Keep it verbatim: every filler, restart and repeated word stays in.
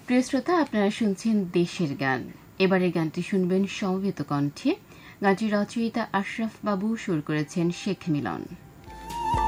প্রিয় শ্রোতা, আপনারা শুনছেন দেশের গান। এবারের গানটি শুনবেন সমবেত কণ্ঠে। গানটির রচয়িতা আশরাফ বাবু, সুর করেছেন শেখ মিলন।